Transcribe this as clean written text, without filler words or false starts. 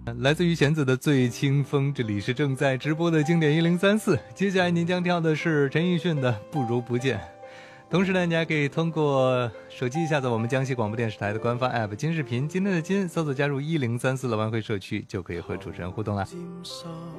来自于弦子的最清风，这里是正在直播的经典1034，接下来您将听到的是陈奕迅的不如不见。同时呢，你还可以通过手机下载我们江西广播电视台的官方 app 金视频，今天的金搜索加入1034的晚会社区，就可以和主持人互动了。